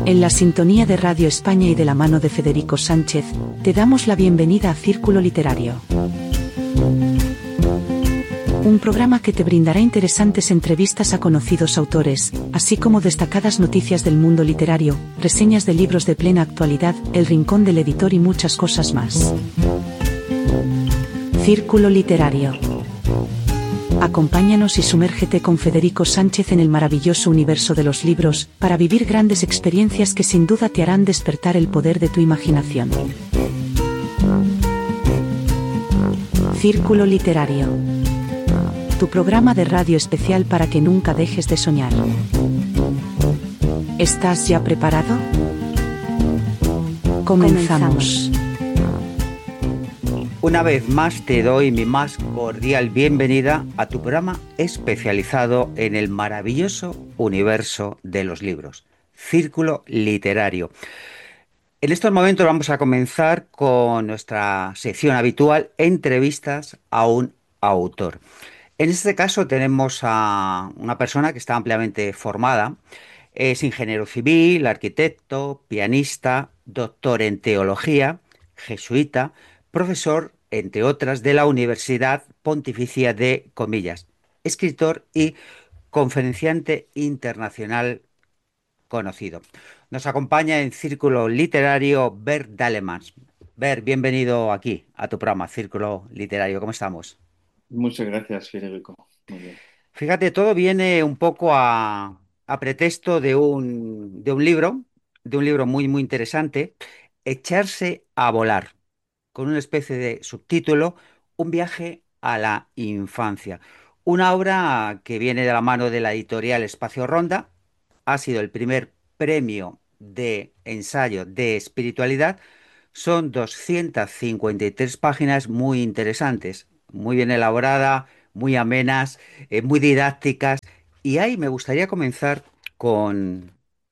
En la sintonía de Radio España y de la mano de Federico Sánchez, te damos la bienvenida a Círculo Literario. Un programa que te brindará interesantes entrevistas a conocidos autores, así como destacadas noticias del mundo literario, reseñas de libros de plena actualidad, el rincón del editor y muchas cosas más. Círculo Literario. Acompáñanos y sumérgete con Federico Sánchez en el maravilloso universo de los libros, para vivir grandes experiencias que sin duda te harán despertar el poder de tu imaginación. Círculo Literario. Tu programa de radio especial para que nunca dejes de soñar. ¿Estás ya preparado? Comenzamos. Una vez más te doy mi más cordial bienvenida a tu programa especializado en el maravilloso universo de los libros, Círculo Literario. En estos momentos vamos a comenzar con nuestra sección habitual, entrevistas a un autor. En este caso tenemos a una persona que está ampliamente formada. Es ingeniero civil, arquitecto, pianista, doctor en teología, jesuita, profesor, entre otras, de la Universidad Pontificia de Comillas, escritor y conferenciante internacional conocido. Nos acompaña en Círculo Literario Bert Dalemans. Bert, bienvenido aquí a tu programa Círculo Literario. ¿Cómo estamos? Muchas gracias, Federico. Muy bien. Fíjate, todo viene un poco a pretexto de un libro muy, muy interesante, Echarse a volar, con una especie de subtítulo, Un viaje a la infancia. Una obra que viene de la mano de la editorial Espacio Ronda, ha sido el primer premio de ensayo de espiritualidad. Son 253 páginas muy interesantes, muy bien elaborada, muy amenas, muy didácticas. Y ahí me gustaría comenzar con,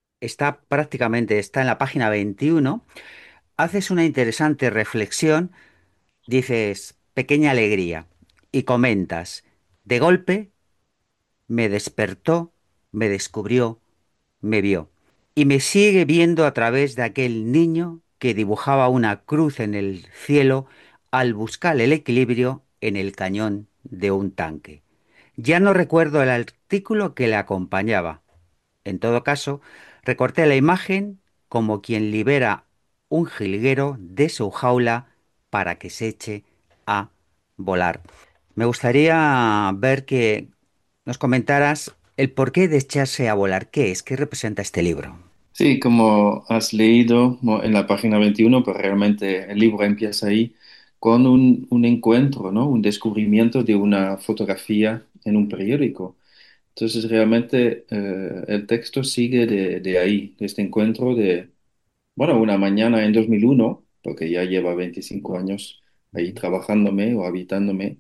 está en la página 21. Haces una interesante reflexión, dices, pequeña alegría, y comentas, de golpe me despertó, me descubrió, me vio, y me sigue viendo a través de aquel niño que dibujaba una cruz en el cielo al buscar el equilibrio en el cañón de un tanque. Ya no recuerdo el artículo que le acompañaba. En todo caso, recorté la imagen como quien libera un jilguero de su jaula para que se eche a volar. Me gustaría ver que nos comentaras el porqué de echarse a volar. ¿Qué es? ¿Qué representa este libro? Sí, como has leído en la página 21, pues realmente el libro empieza ahí con un encuentro, ¿no? Un descubrimiento de una fotografía en un periódico. Entonces, realmente el texto sigue de ahí, de este encuentro de, bueno, una mañana en 2001, porque ya lleva 25 años ahí trabajándome o habitándome,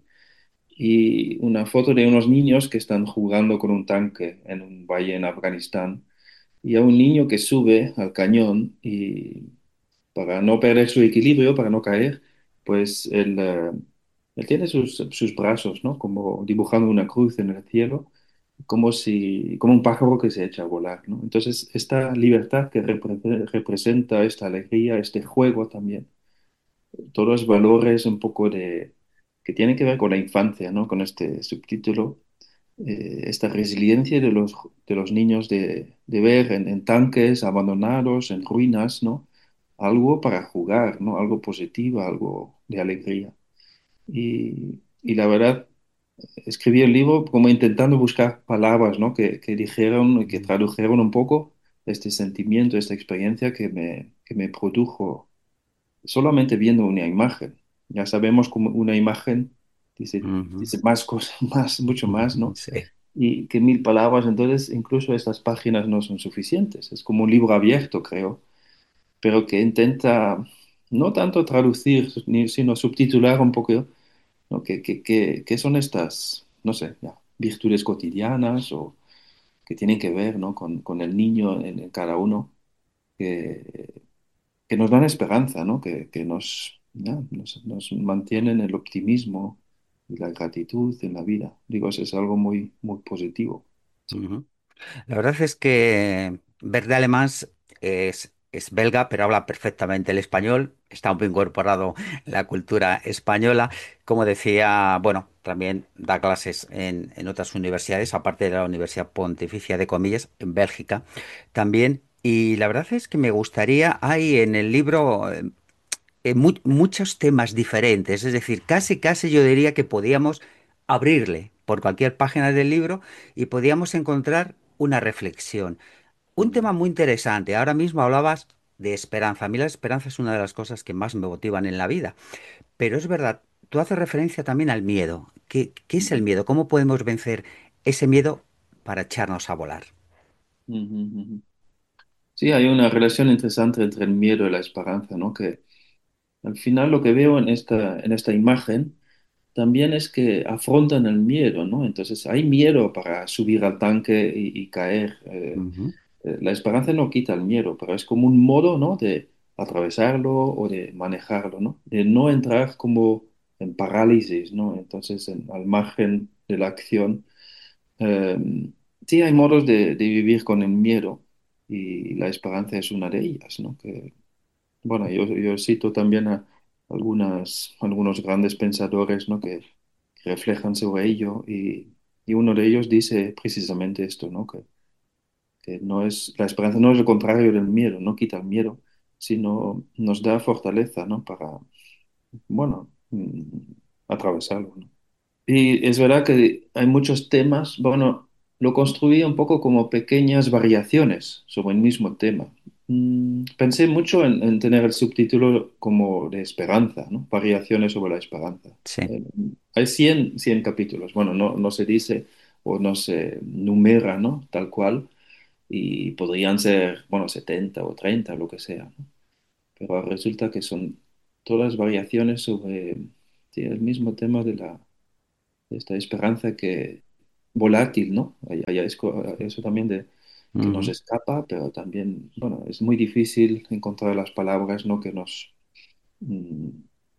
y una foto de unos niños que están jugando con un tanque en un valle en Afganistán y a un niño que sube al cañón y para no perder su equilibrio, para no caer, pues él tiene sus brazos, ¿no? Como dibujando una cruz en el cielo, como un pájaro que se echa a volar, ¿no? Entonces, esta libertad que representa esta alegría, este juego también, todos los valores un poco que tienen que ver con la infancia, ¿no? Con este subtítulo, esta resiliencia de los niños de ver en tanques abandonados, en ruinas, ¿no? Algo para jugar, ¿no? Algo positivo, algo de alegría. Y la verdad, escribí el libro como intentando buscar palabras, ¿no? Que dijeron y que tradujeron un poco este sentimiento, esta experiencia que me produjo solamente viendo una imagen. Ya sabemos como una imagen Ujú. dice más cosas, más, mucho más, ¿no? Sí. Y que 1000 palabras, entonces incluso estas páginas no son suficientes. Es como un libro abierto, creo, pero que intenta no tanto traducir, sino subtitular un poco, ¿no? ¿Qué son estas, no sé, ya, virtudes cotidianas o que tienen que ver, ¿no? Con el niño en cada uno, que, que nos dan esperanza, ¿no? Que nos mantienen el optimismo y la gratitud en la vida. Digo, eso es algo muy, muy positivo. Sí. Ujú. La verdad es que Verde Alemán es belga, pero habla perfectamente el español, está muy incorporado en la cultura española. Como decía, bueno, también da clases en otras universidades, aparte de la Universidad Pontificia de Comillas, en Bélgica también. Y la verdad es que me gustaría, hay en el libro muchos temas diferentes, es decir, casi yo diría que podíamos abrirle por cualquier página del libro y podíamos encontrar una reflexión. Un tema muy interesante. Ahora mismo hablabas de esperanza. A mí la esperanza es una de las cosas que más me motivan en la vida. Pero es verdad, tú haces referencia también al miedo. ¿Qué es el miedo? ¿Cómo podemos vencer ese miedo para echarnos a volar? Sí, hay una relación interesante entre el miedo y la esperanza, ¿no? Que al final lo que veo en esta imagen también es que afrontan el miedo, ¿no? Entonces hay miedo para subir al tanque y caer. Ujú, La esperanza no quita el miedo, pero es como un modo, ¿no? De atravesarlo o de manejarlo, ¿no? De no entrar como en parálisis, ¿no? Entonces, al margen de la acción. Eh, sí, hay modos de vivir con el miedo y la esperanza es una de ellas, ¿no? Que, bueno, yo cito también a algunos grandes pensadores, ¿no? Que reflejan sobre ello y uno de ellos dice precisamente esto, ¿no? Que no es, la esperanza no es el contrario del miedo, no quita el miedo, sino nos da fortaleza, ¿no? Para, bueno, atravesarlo, ¿no? Y es verdad que hay muchos temas, bueno, lo construí un poco como pequeñas variaciones sobre el mismo tema. Pensé mucho en tener el subtítulo como de esperanza, ¿no? Variaciones sobre la esperanza. sí. Eh, Hay 100 capítulos, bueno, no se dice o no se numera, ¿no? Tal cual, y podrían ser, bueno, 70 o 30, lo que sea, ¿no? Pero resulta que son todas variaciones sobre sí, el mismo tema de esta esperanza que volátil, ¿no? Hay eso también de que nos Ujú, escapa, pero también, bueno, es muy difícil encontrar las palabras, ¿no? Que nos mm,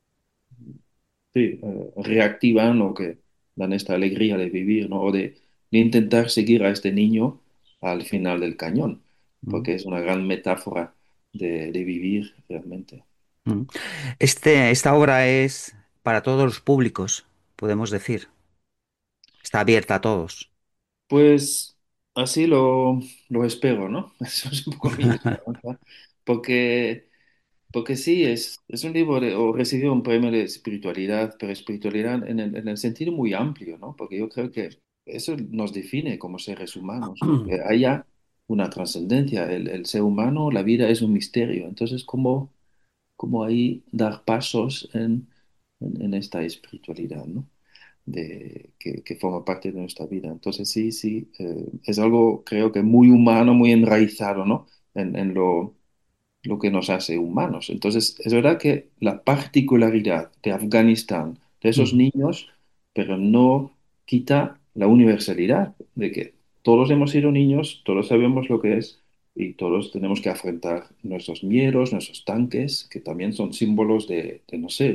sí, reactivan o que dan esta alegría de vivir, ¿no? O de intentar seguir a este niño al final del cañón, ujú, porque es una gran metáfora de vivir realmente. ujú. Esta obra es para todos los públicos, podemos decir. Está abierta a todos. Pues así lo espero, ¿no? Eso es un poco mi esperanza, porque, porque sí, es un libro o recibió un premio de espiritualidad, pero espiritualidad en el sentido muy amplio, ¿no? Porque yo creo que eso nos define como seres humanos, ¿no? Que haya una trascendencia, el ser humano, la vida es un misterio, entonces, ¿cómo ahí dar pasos en esta espiritualidad, ¿no? Que forma parte de nuestra vida. Entonces sí, es algo creo que muy humano, muy enraizado, ¿no? En lo que nos hace humanos. Entonces es verdad que la particularidad de Afganistán, de esos Ujú, niños, pero no quita la universalidad de que todos hemos sido niños, todos sabemos lo que es. Y todos tenemos que afrontar nuestros miedos, nuestros tanques, que también son símbolos no sé,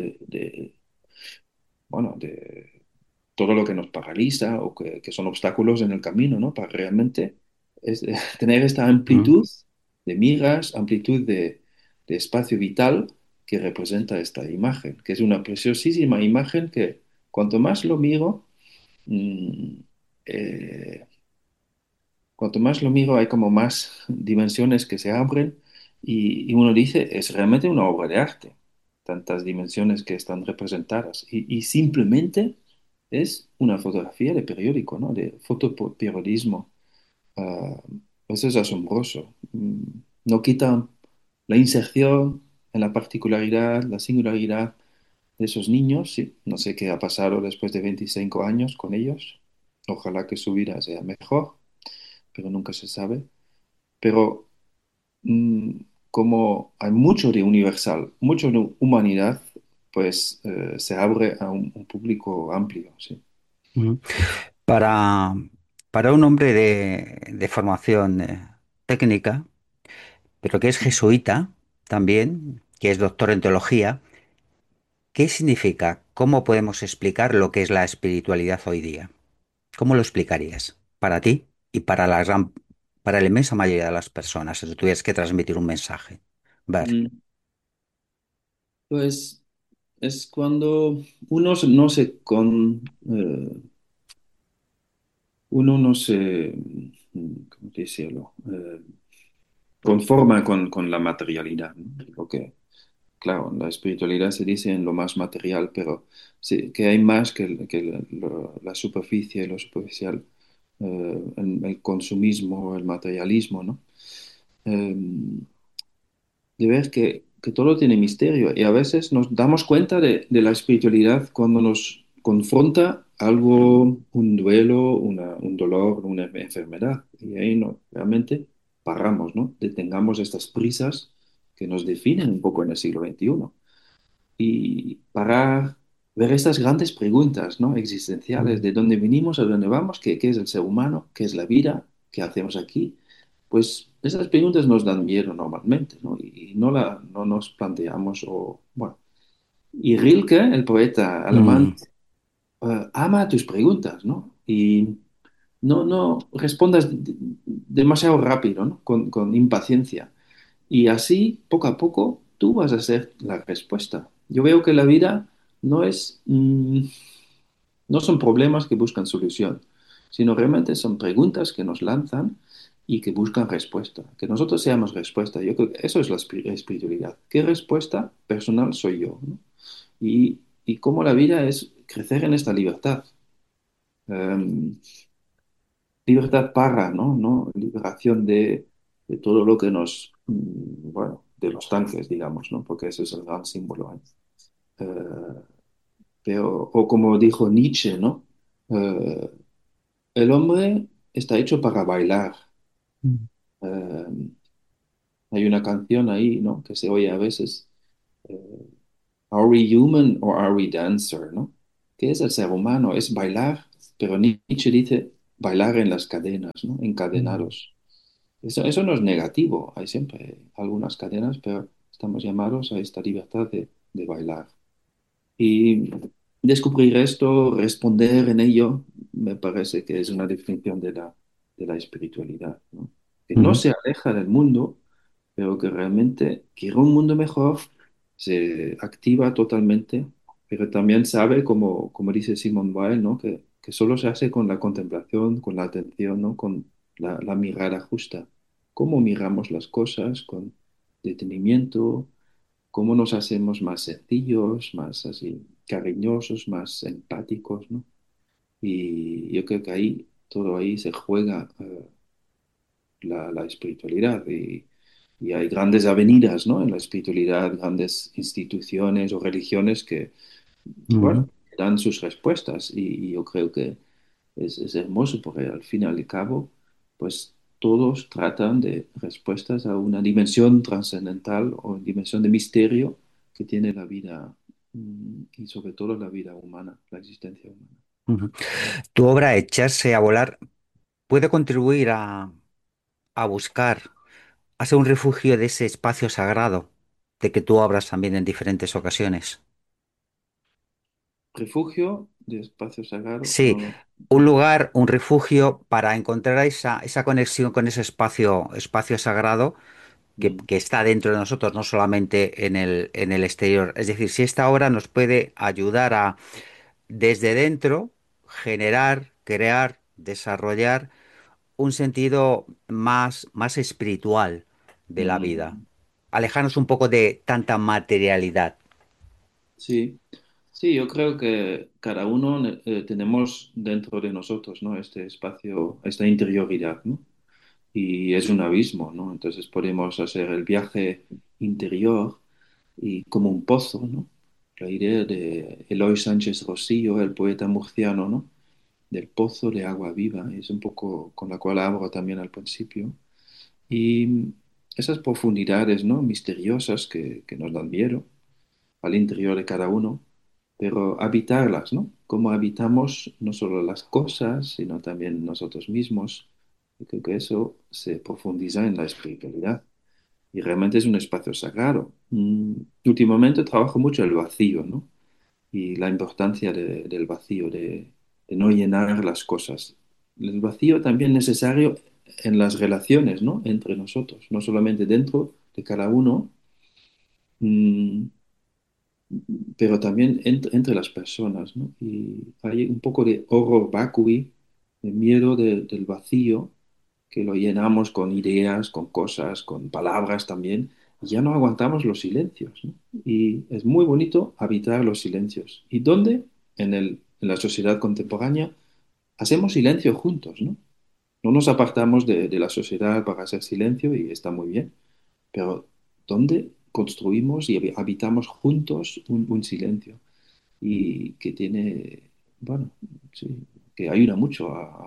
bueno, de todo lo que nos paraliza o que son obstáculos en el camino, ¿no? Para realmente tener esta ujú, amplitud de miras, amplitud de espacio vital que representa esta imagen, que es una preciosísima imagen que cuanto más lo miro, mm, eh, cuanto más lo miro hay como más dimensiones que se abren y uno dice, es realmente una obra de arte, tantas dimensiones que están representadas y simplemente es una fotografía de periódico, ¿no? De fotoperiodismo. Ah, eso es asombroso. No quita la inserción en la particularidad, la singularidad de esos niños. Sí, no sé qué ha pasado después de 25 años con ellos. Ojalá que su vida sea mejor, pero nunca se sabe. Pero mm, como hay mucho de universal, mucho de humanidad, pues se abre a un público amplio, sí. ujú. Para, para un hombre de formación técnica, pero que es jesuita también, que es doctor en teología, ¿qué significa? ¿Cómo podemos explicar lo que es la espiritualidad hoy día? ¿Cómo lo explicarías para ti y para la gran para la inmensa mayoría de las personas, si tú tuvieras que transmitir un mensaje. Ver. Mm, Pues es cuando uno no se uno no se, ¿cómo decirlo? Conforma con la materialidad, ¿no? Porque, claro, la espiritualidad se dice en lo más material, pero sí, que hay más que, la superficie, lo superficial, el consumismo, el materialismo, ¿no? Eh, de ver que todo tiene misterio y a veces nos damos cuenta de la espiritualidad cuando nos confronta algo, un duelo, un dolor, una enfermedad. Y ahí no, realmente paramos, ¿no? Detengamos estas prisas que nos definen un poco en el siglo XXI y para ver estas grandes preguntas, ¿no? Existenciales, de dónde venimos, a dónde vamos, qué es el ser humano, qué es la vida, qué hacemos aquí. Pues esas preguntas nos dan miedo normalmente, ¿no? Y no nos planteamos, o, bueno. Y Rilke, el poeta alemán, Mm, ama tus preguntas, ¿no? Y no respondas demasiado rápido, ¿no? Con impaciencia. Y así, poco a poco, tú vas a ser la respuesta. Yo veo que la vida no es, no son problemas que buscan solución, sino realmente son preguntas que nos lanzan y que buscan respuesta. Que nosotros seamos respuesta. Yo creo que eso es la espiritualidad. ¿Qué respuesta personal soy yo? ¿No? Y cómo la vida es crecer en esta libertad. Em, Libertad para, ¿no? ¿No? Liberación de todo lo que nos, bueno, de los tanques, digamos, ¿no? Porque ese es el gran símbolo, ¿eh? Eh, pero, o como dijo Nietzsche, ¿no? Eh, el hombre está hecho para bailar. mm, Eh, hay una canción ahí, ¿no? Que se oye a veces. eh, Are we human or are we dancer, ¿no? ¿Qué es el ser humano? Es bailar, pero Nietzsche dice bailar en las cadenas, ¿no? mm, Encadenados. Eso no es negativo, hay siempre algunas cadenas, pero estamos llamados a esta libertad de bailar. Y descubrir esto, responder en ello, me parece que es una definición de la espiritualidad, ¿no? Que no mm, se aleja del mundo, pero que realmente quiere un mundo mejor, se activa totalmente, pero también sabe, como dice Simone Weil, ¿no? Que solo se hace con la contemplación, con la atención, ¿no? Con la mirada justa. Cómo miramos las cosas con detenimiento, cómo nos hacemos más sencillos, más así cariñosos, más empáticos, ¿no? Y yo creo que ahí, todo ahí se juega la espiritualidad y hay grandes avenidas, ¿no? En la espiritualidad, grandes instituciones o religiones que, bueno, mm. dan sus respuestas y yo creo que es hermoso porque al fin y al cabo, pues todos tratan de respuestas a una dimensión trascendental o dimensión de misterio que tiene la vida y sobre todo la vida humana, la existencia humana. Ujú. Tu obra Echarse a volar puede contribuir a buscar, a ser un refugio de ese espacio sagrado de que tú hablas también en diferentes ocasiones. Refugio de espacio sagrado, Sí, no. un lugar, un refugio para encontrar esa conexión con ese espacio sagrado Mm, que está dentro de nosotros, no solamente en el exterior. Es decir, si esta obra nos puede ayudar a, desde dentro, generar, crear, desarrollar un sentido más espiritual de la vida. mm, Alejarnos un poco de tanta materialidad. sí, sí, yo creo que cada uno tenemos dentro de nosotros, ¿no? Este espacio, esta interioridad, ¿no? Y es un abismo, ¿no? Entonces podemos hacer el viaje interior y como un pozo, ¿no? La idea de Eloy Sánchez Rosillo, el poeta murciano, ¿no? Del pozo de agua viva, es un poco con la cual abro también al principio. Y esas profundidades, ¿no? Misteriosas que nos dan miedo al interior de cada uno, pero habitarlas, ¿no? Cómo habitamos no solo las cosas, sino también nosotros mismos. Yo creo que eso se profundiza en la espiritualidad y realmente es un espacio sagrado. Últimamente trabajo mucho el vacío, ¿no? Y la importancia del vacío, de no llenar las cosas. El vacío también necesario en las relaciones, ¿no? Entre nosotros, no solamente dentro de cada uno, mm, pero también entre las personas, ¿no? Y hay un poco de horror vacui, de miedo del vacío, que lo llenamos con ideas, con cosas, con palabras también, y ya no aguantamos los silencios, ¿no? Y es muy bonito habitar los silencios. ¿Y dónde? En la sociedad contemporánea hacemos silencio juntos, ¿no? No nos apartamos de la sociedad para hacer silencio y está muy bien, pero ¿dónde construimos y habitamos juntos un silencio? Y que tiene, bueno, sí, que ayuda mucho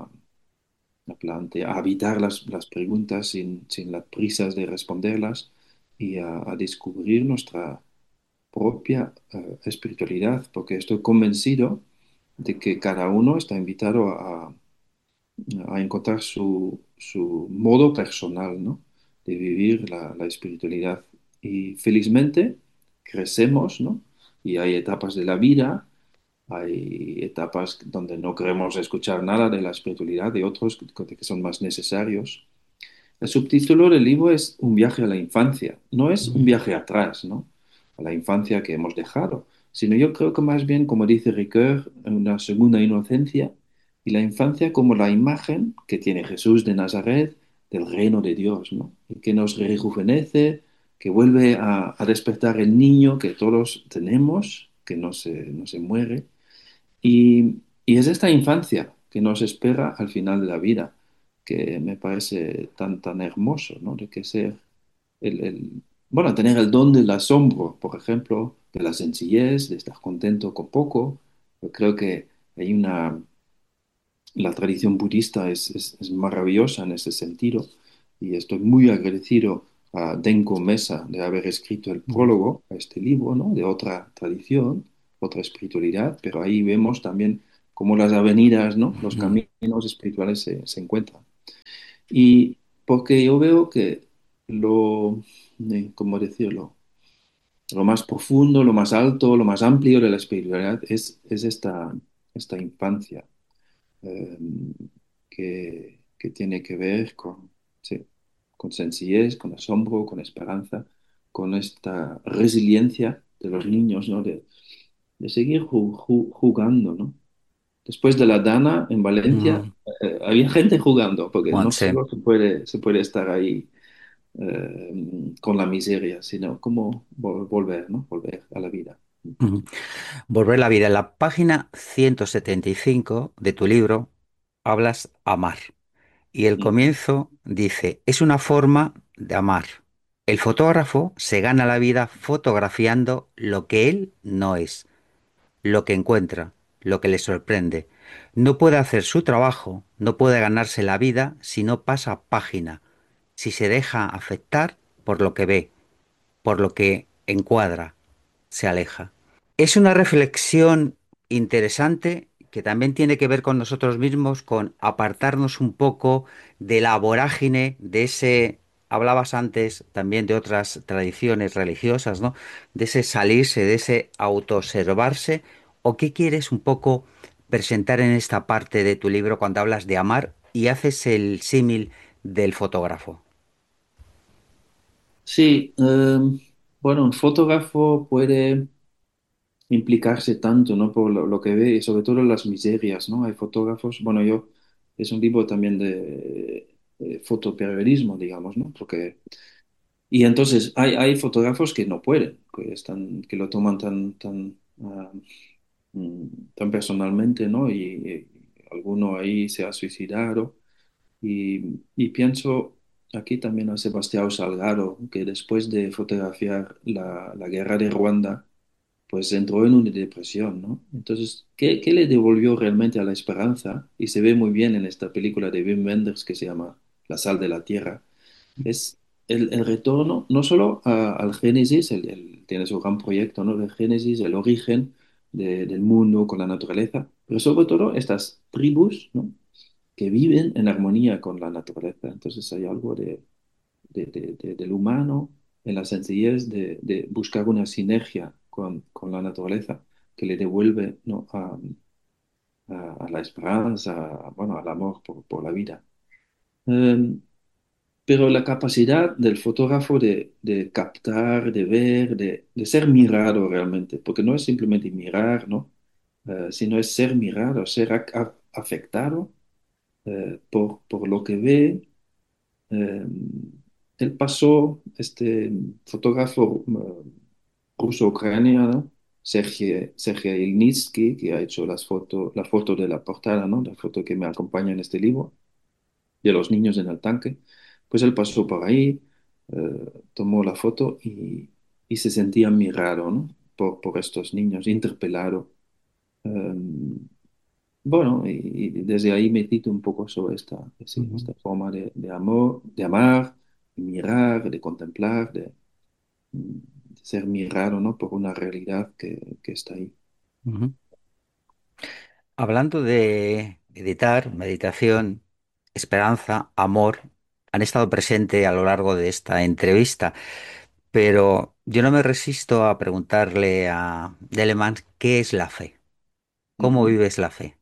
a habitar las preguntas sin las prisas de responderlas y a descubrir nuestra propia espiritualidad, porque estoy convencido de que cada uno está invitado a encontrar su modo personal, ¿no? De vivir la espiritualidad. Y felizmente crecemos, ¿no? Y hay etapas de la vida, hay etapas donde no queremos escuchar nada de la espiritualidad, de otros que son más necesarios. El subtítulo del libro es Un viaje a la infancia. No es un viaje atrás, ¿no? A la infancia que hemos dejado, sino yo creo que más bien, como dice Ricoeur, una segunda inocencia y la infancia como la imagen que tiene Jesús de Nazaret del reino de Dios, ¿no? Y que nos rejuvenece, que vuelve a despertar el niño que todos tenemos, que no se muere. Y es esta infancia que nos espera al final de la vida, que me parece tan hermoso, ¿no? De que ser bueno, tener el don del asombro, por ejemplo, de la sencillez, de estar contento con poco. Yo creo que hay la tradición budista es maravillosa en ese sentido y estoy muy agradecido a Denko Mesa de haber escrito el prólogo a este libro, ¿no? De otra tradición, otra espiritualidad, pero ahí vemos también cómo las avenidas, ¿no? Los caminos espirituales se encuentran. Y porque yo veo que ¿cómo decirlo? Lo más profundo, lo más alto, lo más amplio de la espiritualidad es esta infancia eh, que tiene que ver con, sí, con sencillez, con asombro, con esperanza, con esta resiliencia de los niños, ¿no? De seguir jugando, ¿no? Después de la Dana en Valencia, Mm, había gente jugando, porque bueno, no sí. solo se puede estar ahí con la miseria, sino como volver, ¿no? Volver a la vida. Ujú. Volver la vida. En la página 175 de tu libro hablas amar. Y el Mm. comienzo dice, es una forma de amar. El fotógrafo se gana la vida fotografiando lo que él no es, lo que encuentra, lo que le sorprende. No puede hacer su trabajo, no puede ganarse la vida si no pasa página, si se deja afectar por lo que ve, por lo que encuadra, se aleja. Es una reflexión interesante que también tiene que ver con nosotros mismos, con apartarnos un poco de la vorágine, de ese, hablabas antes también de otras tradiciones religiosas, ¿no? De ese salirse, de ese autoobservarse, o qué quieres un poco presentar en esta parte de tu libro cuando hablas de amar y haces el símil del fotógrafo. Sí, bueno, un fotógrafo puede implicarse tanto, ¿no? Por lo que ve, y sobre todo las miserias, ¿no? Hay fotógrafos, bueno, es un libro también de fotoperiodismo, digamos, ¿no? Porque, y entonces hay fotógrafos que no pueden, que lo toman tan personalmente, ¿no? Y alguno ahí se ha suicidado. Y pienso aquí también a Sebastião Salgado, que después de fotografiar la guerra de Ruanda, pues entró en una depresión, ¿no? Entonces, ¿qué le devolvió realmente a la esperanza? Y se ve muy bien en esta película de Wim Wenders que se llama La sal de la tierra. Es el retorno no solo al Génesis, tiene su gran proyecto, ¿no? El Génesis, el origen del mundo con la naturaleza, pero sobre todo estas tribus, ¿no? Que viven en armonía con la naturaleza. Entonces hay algo del humano en la sencillez de buscar una sinergia con la naturaleza que le devuelve, ¿no? A la esperanza, bueno, al amor por la vida. Eh, pero la capacidad del fotógrafo de captar, de ver, de ser mirado realmente, porque no es simplemente mirar, ¿no? Sino es ser mirado, ser afectado por lo que ve. Eh, Él pasó, este fotógrafo ruso-ucraniano, Sergei Ilnitsky, que ha hecho la foto de la portada, ¿no? La foto que me acompaña en este libro, de los niños en el tanque, pues él pasó por ahí, tomó la foto y se sentía mirado, ¿no? Por estos niños, interpelado. Eh, bueno, y desde ahí medito un poco sobre sí, Ujú, esta forma de amor, de amar, de mirar, de contemplar, de ser mirado, ¿no? Por una realidad que está ahí. ujú. Hablando de meditar, meditación, esperanza, amor, han estado presentes a lo largo de esta entrevista, pero yo no me resisto a preguntarle a Delemans qué es la fe, cómo Ujú. vives la fe.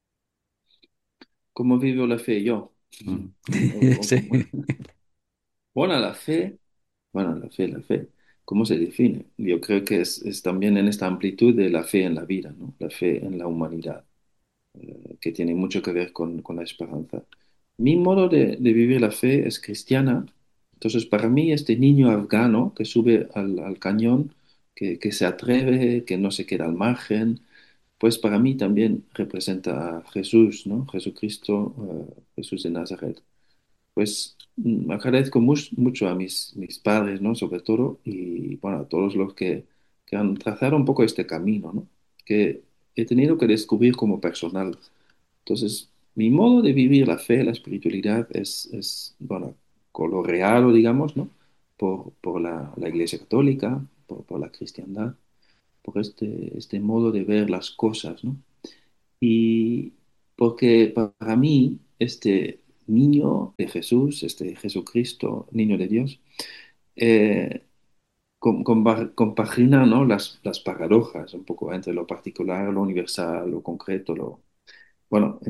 ¿Cómo vivo la fe yo? Mm. Cómo... Sí. Bueno, la fe, ¿cómo se define? Yo creo que es también en esta amplitud de la fe en la vida, ¿no? La fe en la humanidad, que tiene mucho que ver con la esperanza. Mi modo de vivir la fe es cristiana, entonces para mí este niño afgano que sube al cañón, que se atreve, que no se queda al margen, pues para mí también representa a Jesús, ¿no? Jesucristo, Jesús de Nazaret. Pues agradezco mucho a mis padres, ¿no? Sobre todo, y bueno, a todos los que han trazado un poco este camino, ¿no? Que he tenido que descubrir como personal. Entonces, mi modo de vivir la fe, la espiritualidad bueno, coloreado, digamos, ¿no? Por la Iglesia Católica, por la cristiandad, por este modo de ver las cosas, ¿no? Y porque para mí, este niño de Jesús, este Jesucristo, niño de Dios, eh, compagina, ¿no? las paradojas un poco entre lo particular, lo universal, lo concreto, bueno,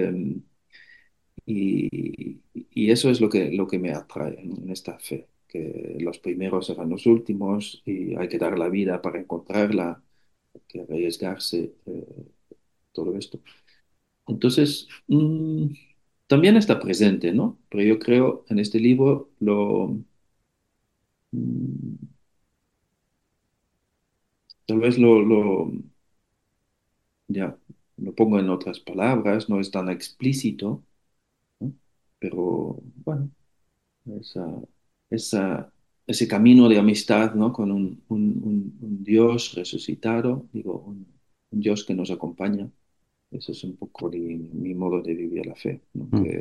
y eso es lo que me atrae en esta fe, que los primeros serán los últimos y hay que dar la vida para encontrarla, hay que arriesgarse, todo esto. Entonces, también está presente, ¿no? Pero yo creo en este libro mm, tal vez ya, lo pongo en otras palabras, no es tan explícito, ¿no? Pero bueno, esa, ese camino de amistad, ¿no? Con un Dios resucitado, digo, un Dios que nos acompaña. Eso es un poco mi modo de vivir la fe, ¿no? Mm.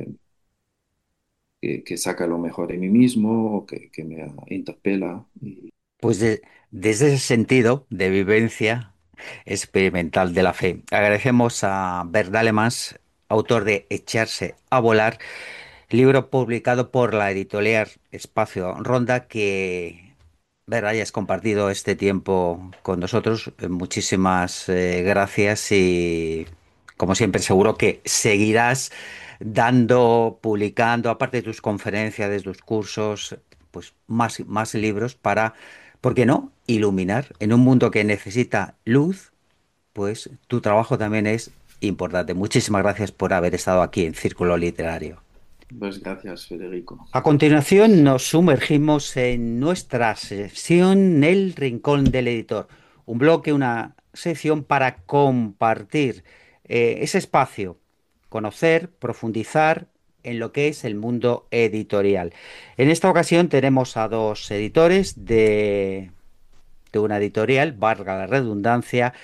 Que saca lo mejor de mí mismo, o que me interpela. Pues desde ese sentido de vivencia experimental de la fe, agradecemos a Bert Dalemans, autor de Echarse a volar, libro publicado por la editorial Espacio Ronda, que Ver hayas compartido este tiempo con nosotros. Muchísimas gracias y como siempre seguro que seguirás dando, publicando, aparte de tus conferencias, de tus cursos, pues más libros para, ¿por qué no?, iluminar en un mundo que necesita luz, pues tu trabajo también es importante. Muchísimas gracias por haber estado aquí en Círculo Literario. Pues gracias, Federico. A continuación nos sumergimos en nuestra sección El Rincón del Editor, un bloque, una sección para compartir ese espacio, conocer, profundizar en lo que es el mundo editorial. En esta ocasión tenemos a dos editores de una editorial, valga la redundancia,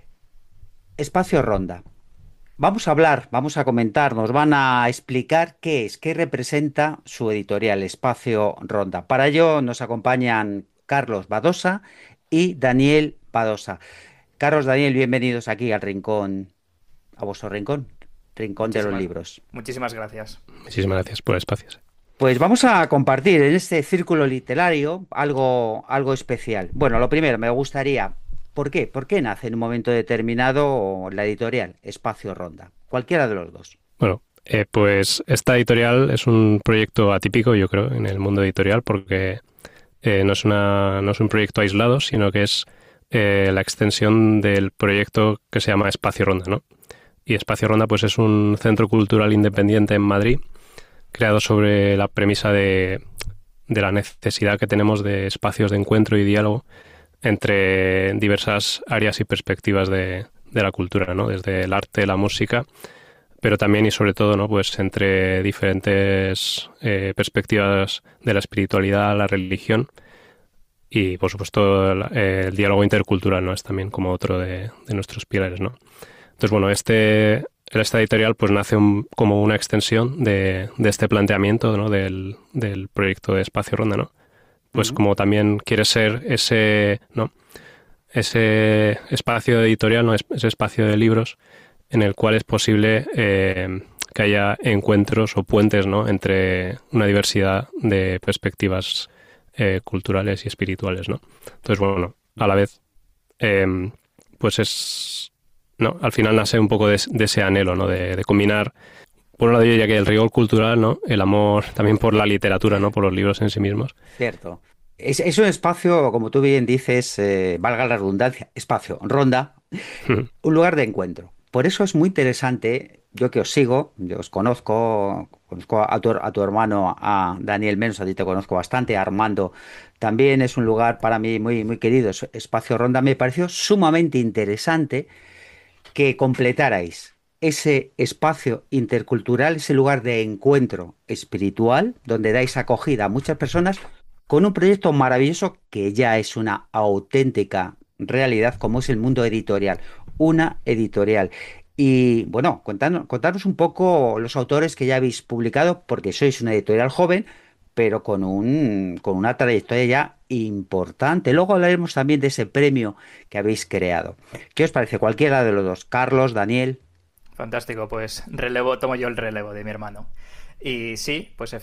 Espacio Ronda. Vamos a hablar, vamos a comentar, nos van a explicar qué es, qué representa su editorial Espacio Ronda. Para ello nos acompañan Carlos Badosa y Daniel Badosa. Carlos, Daniel, bienvenidos aquí al rincón, a vuestro rincón, rincón de los Muchísimas, libros. muchísimas gracias. Muchísimas gracias por el espacio. Pues vamos a compartir en este círculo literario algo especial. Bueno, lo primero, me gustaría, ¿por qué? ¿Por qué nace en un momento determinado la editorial Espacio Ronda? Cualquiera de los dos. Bueno, Pues esta editorial es un proyecto atípico, yo creo, en el mundo editorial, porque no es un proyecto aislado, sino que es la extensión del proyecto que se llama Espacio Ronda, ¿no? Y Espacio Ronda pues es un centro cultural independiente en Madrid, creado sobre la premisa de la necesidad que tenemos de espacios de encuentro y diálogo entre diversas áreas y perspectivas de la cultura, ¿no? Desde el arte, la música, pero también y sobre todo, ¿no? Pues entre diferentes perspectivas de la espiritualidad, la religión y, por supuesto, el diálogo intercultural, ¿no? Es también como otro de nuestros pilares, ¿no? Entonces, bueno, esta editorial pues nace como una extensión de este planteamiento, ¿no? Del proyecto de Espacio Ronda, ¿no? Pues Ujú. como también quiere ser ese, ¿no? Ese espacio editorial, ¿no? Ese espacio de libros en el cual es posible que haya encuentros o puentes, ¿no? Entre una diversidad de perspectivas culturales y espirituales, ¿no? Entonces, bueno, a la vez, pues es, ¿no? Al final nace un poco de ese anhelo, ¿no? De combinar, por un lado, yo diría que el rigor cultural, ¿no? El amor también por la literatura, ¿no? Por los libros en sí mismos. Cierto. Es un espacio, como tú bien dices, valga la redundancia, espacio, ronda, un lugar de encuentro. Por eso es muy interesante, yo que os sigo, yo os conozco a tu hermano, a Daniel Menos, a ti te conozco bastante, a Armando también es un lugar para mí muy, muy querido, Espacio Ronda. Me pareció sumamente interesante que completarais ese espacio intercultural, ese lugar de encuentro espiritual, donde dais acogida a muchas personas, con un proyecto maravilloso que ya es una auténtica realidad, como es el mundo editorial, una editorial. Y bueno, contanos un poco los autores que ya habéis publicado, porque sois una editorial joven, pero con una trayectoria ya importante. Luego hablaremos también de ese premio que habéis creado. ¿Qué os parece? Cualquiera de los dos. Carlos, Daniel. Fantástico, pues relevo, tomo yo el relevo de mi hermano. Y sí, pues